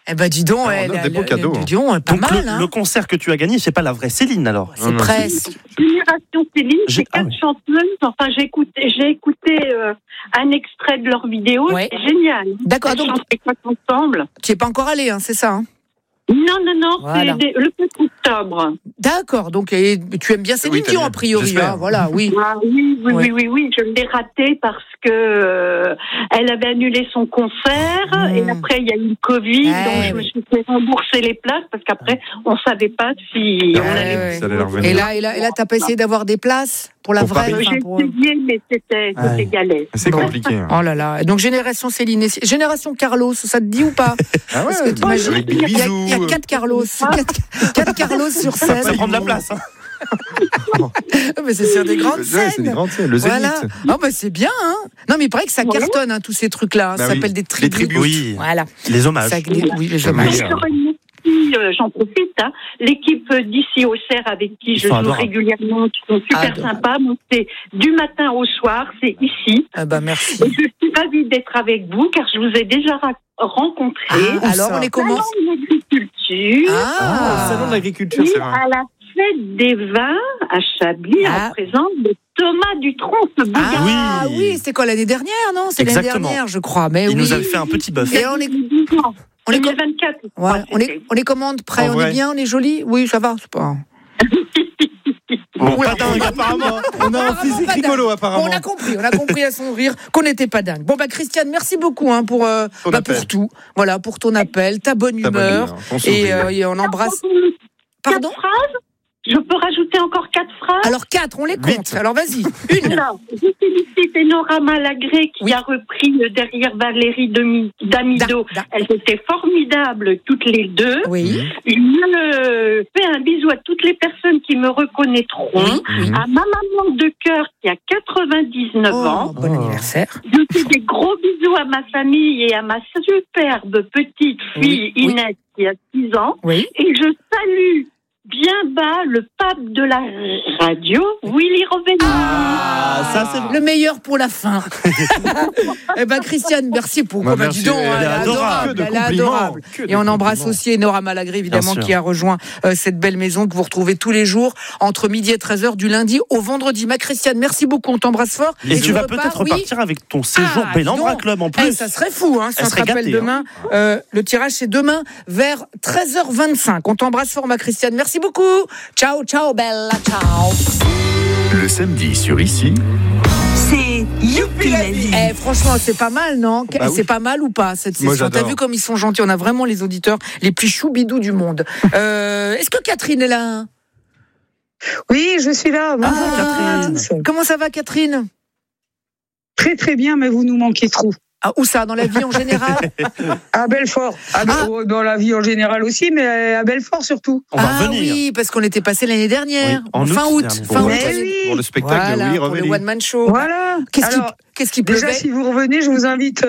Eh ben dis donc, des beaux cadeaux. dis donc, pas Donc mal. le concert que tu as gagné, c'est pas la vraie Céline alors. C'est presque. Génération Céline, c'est 4 oui. chanteuses. Enfin, j'ai écouté un extrait de leur vidéo. Ouais. C'est génial. D'accord, Elles donc chantent les 4 ensemble. tu n'es pas encore allé, hein, c'est ça, hein? Non, Voilà. c'est le 4 octobre. D'accord, donc et tu aimes bien Céline Oui, t'as Dion bien. a priori, J'espère. hein, voilà, oui. Ah, oui, Ouais. je l'ai raté parce que elle avait annulé son concert et après il y a eu le Covid, Ouais, donc je me suis fait rembourser les places parce qu'après on savait pas si on allait. Ouais. Ça allait leur venir. Et là, t'as pas essayé d'avoir des places pour la Pour vraie Paris. enfin, J'ai pour... essayé, mais c'était galère. C'est compliqué. hein. Oh là là, donc génération Céline, et génération Carlos, ça te dit ou pas? Ah Parce que ouais, t'imagines, avec des il y a bisous. 4 Carlos, 4 Carlos sur scène. Ça prend de la place. Hein. Mais c'est sur des grandes Ouais, c'est scènes. des grandes scènes. Le Zénith. Voilà. Oh bah c'est bien, hein. Non mais il paraît que ça Ouais. cartonne, hein, tous ces trucs-là. Bah Ça oui. s'appelle des Les tribus. tributes. Oui, Voilà. les hommages. Oui, les C'est hommages. meilleur. Sur une j'en profite, hein, l'équipe d'ici au Cerf avec qui Ils je sont joue adorables. régulièrement, qui sont super Adorables. sympas. Bon, c'est du matin au soir, c'est ici. Ah bah merci. Et je suis ravie d'être avec vous car je vous ai déjà rencontré. Ah, alors on les commence. Salon de l'agriculture. Ah, Salon de l'agriculture, Et c'est vrai. à la fête des vins à Chablis, Ah. en présence de Thomas Dutronc, ce beau gars. Ah Oui. oui, c'était quoi l'année dernière, non? C'est l'année Exactement. dernière, je crois. Mais Il oui. nous avait fait un petit bœuf. Et on est, on est, 2024. je crois, ouais, on les commande prêts, En on est vrai. bien, on est joli. Oui, ça va, c'est pas. Bon, Oula, pas dingue, apparemment. On a un Apparemment physique pas dingue. rigolo, Bon, apparemment. on a compris à son rire qu'on n'était pas dingue. Bon, bah, Christiane, merci beaucoup hein, pour appel. tout. Voilà, pour ton appel, ta bonne Ta bonne humeur. humeur, ton sourire. Et on embrasse. Pardon 4 phrases. Je peux rajouter encore 4 phrases. Alors, 4, on les compte. Huit. Alors, vas-y. Une. Alors, je félicite Enora Malagré qui Oui. a repris derrière Valérie Damido. Elles étaient formidables toutes les deux. Oui. Je fais un bisou à toutes les personnes qui me reconnaîtront. Oui. À ma maman de cœur qui a 99 ans. Bon anniversaire. Je fais des gros bisous à ma famille et à ma superbe petite fille Oui. Inès qui a 6 ans. Oui. Et je salue bien bas le pape de la radio, Willy Roveni. Ah, ça c'est Le meilleur pour la fin. Eh ben, Christiane, merci pour Bah, dis merci, donc, elle est adorable. Que de elle est compliments. adorable. Que de Et on embrasse compliments. aussi Enora Malagré, évidemment, Bien sûr. qui a rejoint cette belle maison que vous retrouvez tous les jours entre midi et 13h du lundi au vendredi. Ma Christiane, merci beaucoup, on t'embrasse fort. Et tu vas repars, peut-être oui. repartir avec ton séjour Ah, Bellambra dis donc. Club en Eh, plus. ça serait fou, hein, si Elle on te serait rappelle gâtée, demain. Le tirage, c'est demain vers 13h25. On t'embrasse fort, ma Christiane. Merci beaucoup. Ciao, ciao, bella, ciao. Le samedi sur Ici, C'est Youpi la vie. Eh, franchement, c'est pas mal, non? Bah oui. C'est pas mal ou pas, cette Moi, session? T'as j'adore. vu comme ils sont gentils? On a vraiment les auditeurs les plus choubidous du monde. Est-ce que Catherine est là? Oui, je suis là. Bonjour Ah, à tous. Comment ça va, Catherine? Très très bien, mais vous nous manquez trop. Ah, où ça? Dans la vie en général? À Belfort. Dans la vie en général aussi, mais à Belfort surtout. On va Ah revenir. oui, parce qu'on était passé l'année dernière. Oui, en fin août août. dernier. Fin août. Mais l'année- oui. Pour le spectacle Voilà, de Willy pour le Roveni. One Man Show. Voilà. Qu'est-ce qui Déjà, pleuvait? si vous revenez, je vous invite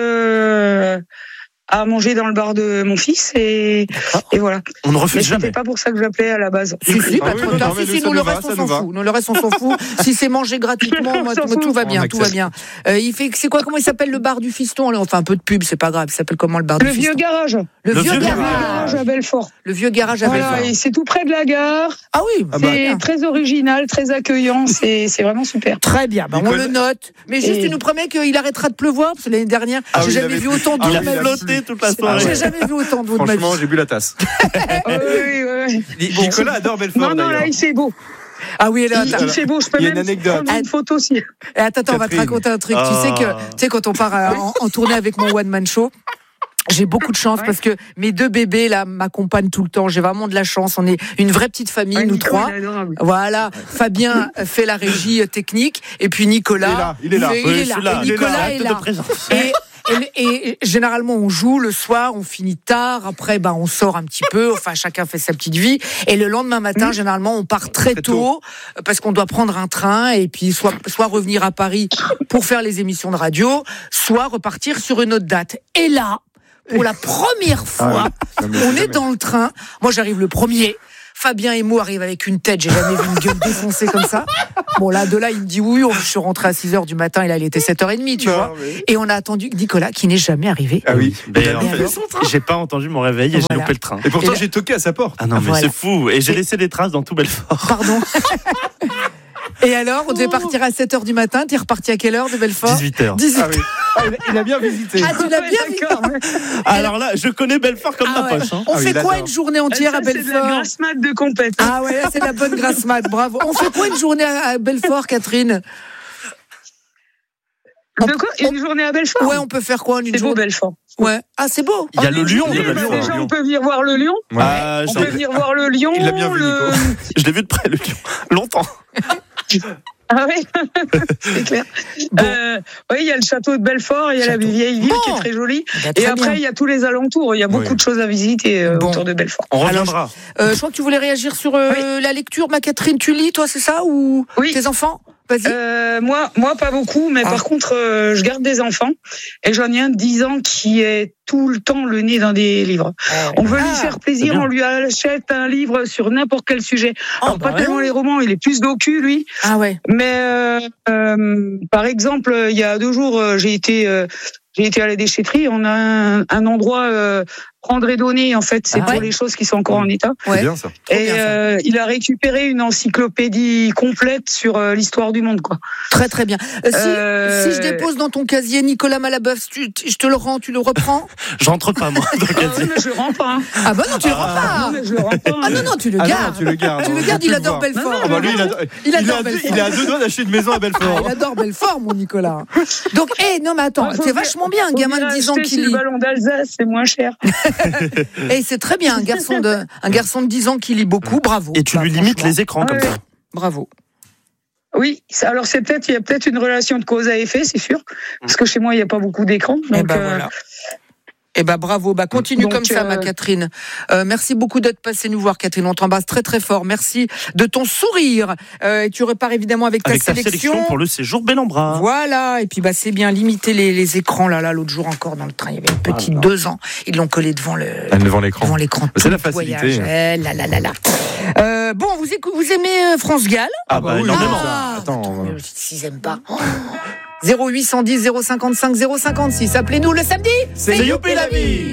à manger dans le bar de mon fils et voilà. On ne Mais refuse c'était jamais. pas pour ça que j'appelais à la base. Si, Ah bah, oui, trop non, tard. non, mais Si, ça nous, nous le va, reste, ça on nous s'en va. fout. Nous, le reste, on s'en fout. Si c'est mangé gratuitement, moi, On s'en tout va fout. bien, On tout va accepte. bien. Il fait, c'est quoi, comment il s'appelle le bar du fiston? On fait un peu de pub, c'est pas grave. Il s'appelle comment le bar Le du fiston? vieux garage. Le vieux vieux garage. À Belfort. Le vieux garage à Voilà, Belfort. et c'est tout près de la gare. Ah oui, Ah bah, C'est bien. très original, très accueillant. C'est vraiment super. Très bien, bah, on Nicole- le note. Mais juste, Et- tu nous promets qu'il arrêtera de pleuvoir, parce que l'année dernière, Ah j'ai oui, il jamais avait- vu autant d'eau Ah de oui, ma il a vie. Flotté toute la Ah soirée. J'ai jamais vu autant d'eau de ma vie. Franchement, j'ai bu la tasse. Oui. Nicolas adore Belfort, Non, d'ailleurs. là, il fait beau. Ah oui, là, Il fait beau. Je peux Il y a même une anecdote. prendre une photo aussi. attends, on va te Catherine. raconter un truc. Ah. Tu sais, quand on part en tournée avec mon One Man Show, j'ai beaucoup de chance Ouais. parce que mes 2 bébés là m'accompagnent tout le temps. J'ai vraiment de la chance. On est une vraie petite famille, Ouais, nous Nico, 3. il est adorable. Voilà, Fabien fait la régie technique et puis Nicolas. Il est là. Il est Oui, là. je suis là. Et Nicolas Acte est de là. présence. Et généralement on joue le soir, on finit tard, après on sort un petit peu, enfin chacun fait sa petite vie, et le lendemain matin généralement on part très tôt parce qu'on doit prendre un train et puis soit revenir à Paris pour faire les émissions de radio, soit repartir sur une autre date. Et là, pour la première fois, Ah ouais. Non, mais on jamais. est dans le train, moi j'arrive le premier. Fabien Emo arrive avec une tête, j'ai jamais vu une gueule défoncée comme ça. Bon, là, de là, il me dit oui, je suis rentré à 6h du matin, et là, il était 7h30, tu vois. Mais... Et on a attendu Nicolas, qui n'est jamais arrivé. Ah oui. Mais en fait, j'ai pas entendu mon réveil et j'ai loupé le train. Et pourtant, j'ai toqué à sa porte. Ah non, mais c'est fou. Et j'ai laissé des traces dans tout Belfort. Pardon. Et alors, on devait partir à 7h du matin. T'es reparti à quelle heure de Belfort? 18h. 18h. Ah oui. Il a bien visité. Ah, tu l'as bien vu. Alors là, je connais Belfort comme ma poche. Hein. On fait quoi une journée entière à Belfort? C'est de la grasse mat de compète. Ah ouais, là, c'est de la bonne grasse mat, bravo. On fait quoi une journée à Belfort, Catherine? De quoi? Une journée à Belfort? Ouais, on peut faire quoi une journée? C'est beau, Belfort. Ouais. Ah, c'est beau. Il y a le lion de Belfort. Déjà, on peut venir voir le lion. Ouais. On peut venir voir le lion. Il l'a bien vu, Nico. Je l'ai vu de près, le lion. Longtemps. Ah oui, c'est clair. Bon. Oui, il y a le château de Belfort, il y a la vieille ville qui est très jolie. Et après, il y a tous les alentours. Il y a beaucoup de choses à visiter autour de Belfort. On reviendra. Je crois que tu voulais réagir sur la lecture, ma Catherine. Tu lis, toi, c'est ça? Ou tes enfants? Vas-y. Moi, pas beaucoup, mais par contre, je garde des enfants. Et j'en ai un de 10 ans qui est tout le temps le nez dans des livres. On veut lui faire plaisir, on lui achète un livre sur n'importe quel sujet. Alors, pas tellement les romans, il est plus docu, lui. Ah ouais. Mais par exemple, il y a 2 jours, j'ai été à la déchetterie. On a un endroit prendre et donner, en fait, c'est pour les choses qui sont encore en état. C'est bien ça. Et il a récupéré une encyclopédie complète sur l'histoire du monde, quoi. Très très bien. Si je dépose dans ton casier Nicolas Malabeuf, je te le rends, tu le reprends? Je rentre pas, moi, dans le casier. Mais je le rends pas. Hein. Ah bah non, tu le rends pas. Non, mais je le rends pas. Ah non, tu le gardes. Non, tu le gardes. Tu le gardes, il adore Belfort. Ah bah lui, il adore Belfort. Il est à 2 doigts d'acheter une maison à Belfort. Il adore Belfort, mon Nicolas. Donc, non mais attends, c'est vachement bien, un gamin de 10 ans qui lit. Le ballon d'Alsace, c'est moins cher. Et c'est très bien, un garçon de 10 ans qui lit beaucoup, bravo. Et tu lui limites les écrans comme ça. Bravo. Oui, alors il y a peut-être une relation de cause à effet, c'est sûr, parce que chez moi il n'y a pas beaucoup d'écrans. Et voilà. Eh ben bravo, continue donc, comme ça, ma Catherine. Merci beaucoup d'être passée nous voir, Catherine. On t'embrasse très très fort. Merci de ton sourire. Et tu repars évidemment avec ta sélection pour le séjour Bel-en-Bras. Voilà. Et puis c'est bien limiter les écrans là. L'autre jour encore dans le train, il y avait une petite 2 ans. Ils l'ont collé devant l'écran. C'est la facilité. Bon, vous aimez France Gall? Ah bah énormément. Attends. S'ils aiment pas. 0810 055 056. Appelez-nous le samedi. C'est Youpi la vie.